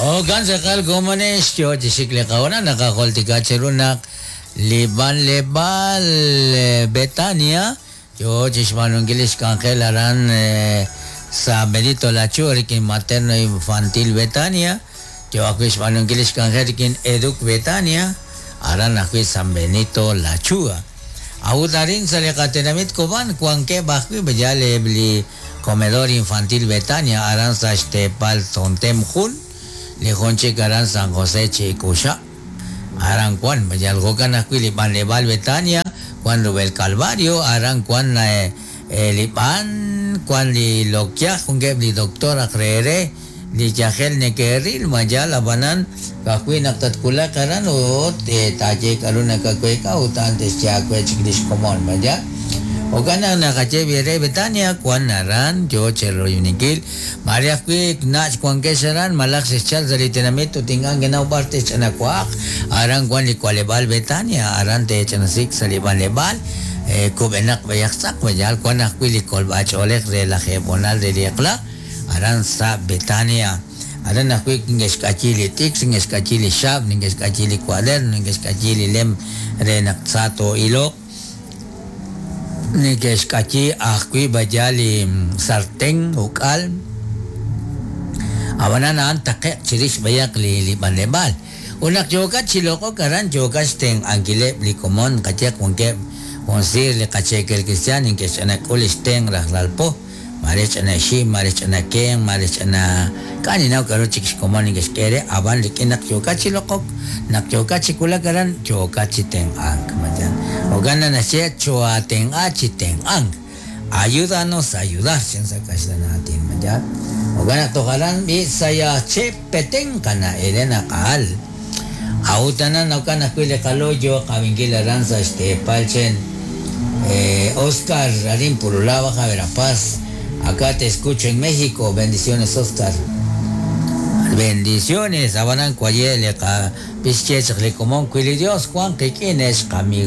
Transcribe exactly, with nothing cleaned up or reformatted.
O kan sakal komunis yo jisikle kawana nakakoltika cherunak liban lebal Betania yo jismanung gilis kankelaran sa Benito Lachurikin materno infantil Betania yo aku ismanung gilis kankerikin eduk Betania aran aku San Benito Lachua autarin sale katenamit koban kuanke bakwi bejale beli comedor infantil Betania aran sa estepal tontem jun Lejonche Caran San José Chicusha Aran Juan Mayalgocan Aquilipan Lebal Betania Juan Rubel Calvario Aran Juan eh, eh, Lipan Juan Li Loquia Jungebli Doctora Creere Li Chagel Nekeril Mayal Abanan Kakuin Aktatkula Karan o Taje Karuna Kakueka Utantes Chakwe Chiklish Komon Mayal Ogana nakache bire Betania kuan naran yo chelo yunikil Maria kwi nach kuan kesaran malak sechal dari tenamito tingang genau parte chana kuak aran kuan li kualebal Betania aran te chana sik saliban lebal eh kubenak bayaksak wajal kuan akwi li kolbach olek de la jebonal de liekla aran sa Betania aran akwi nges kachili tik nges kachili shab nges kachili kuader nges kachili lem re naksato ilok Nikes kachi akui bajali sarteng ukal awana na antakek chiris bayak li liban lebal unak jokat siloko karan jokas teng angile likomon kachek unke konsir le kachek el kristian inkes anak ulis teng rahlalpo marech ana shi marech ana keng marech ana kanina karo chikis komon inkes kere aban likinak jokat siloko nak jokat sikula karan jokat teng ang kamajan Ogana na siya chua teng achi teng ang ayúdanos a ayudar sin sakasya natin madya ogana tokaran bi saya che peteng kana elena kaal autana na kana kuile kaloyo kabingilaran sa este palchen eh, Oscar Rarín Purulava Verapaz acá te escucho en México bendiciones Oscar bendiciones abanan cuayele ka pischech le comón cuile Dios Juan que quién es Camilo